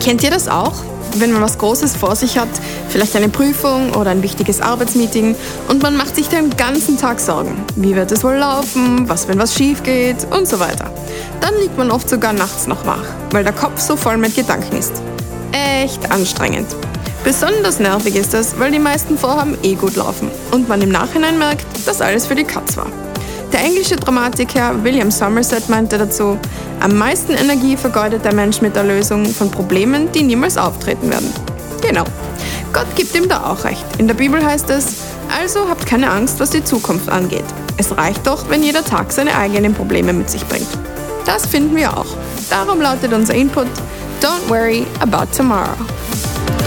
Kennt ihr das auch? Wenn man was Großes vor sich hat, vielleicht eine Prüfung oder ein wichtiges Arbeitsmeeting und man macht sich den ganzen Tag Sorgen. Wie wird es wohl laufen? Was, wenn was schief geht? Und so weiter. Dann liegt man oft sogar nachts noch wach, weil der Kopf so voll mit Gedanken ist. Echt anstrengend. Besonders nervig ist es, weil die meisten Vorhaben gut laufen und man im Nachhinein merkt, dass alles für die Katz war. Der englische Dramatiker William Somerset meinte dazu, am meisten Energie vergeudet der Mensch mit der Lösung von Problemen, die niemals auftreten werden. Genau. Gott gibt ihm da auch recht. In der Bibel heißt es, also habt keine Angst, was die Zukunft angeht. Es reicht doch, wenn jeder Tag seine eigenen Probleme mit sich bringt. Das finden wir auch. Darum lautet unser Input, Don't worry about tomorrow.